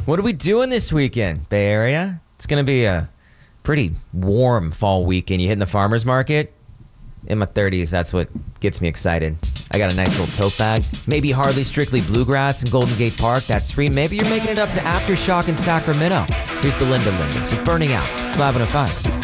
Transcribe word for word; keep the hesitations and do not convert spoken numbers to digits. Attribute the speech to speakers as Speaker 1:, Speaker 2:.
Speaker 1: What are we doing this weekend, Bay Area? It's going to be a pretty warm fall weekend. You hitting the farmer's market? In my thirties, that's what gets me excited. I got a nice little tote bag. Maybe Harley Strictly Bluegrass in Golden Gate Park. That's free. Maybe you're making it up to Aftershock in Sacramento. Here's the Linda Lindas with Burning Out. It's Live one oh five.